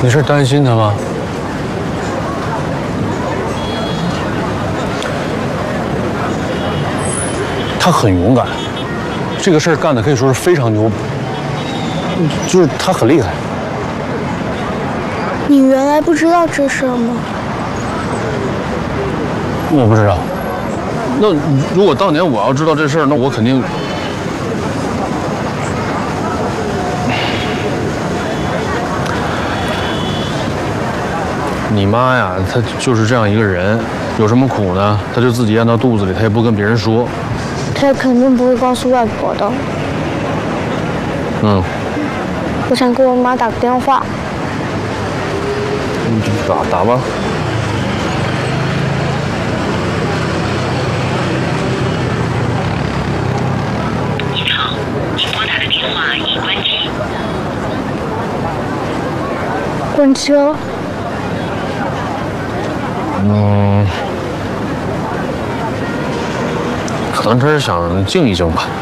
你是担心他吗？他很勇敢，这个事儿干的可以说是非常牛，就是他很厉害。 你原来不知道这事儿吗？ 我不知道。那如果当年我要知道这事儿，那我肯定。你妈呀，她就是这样一个人，有什么苦呢，她就自己咽到肚子里，她也不跟别人说。 他肯定不会告诉外婆的。我想给我妈打个电话。 你打吧。 您好，您拨打的电话已关机。 关机了。 可能他是想静一静吧。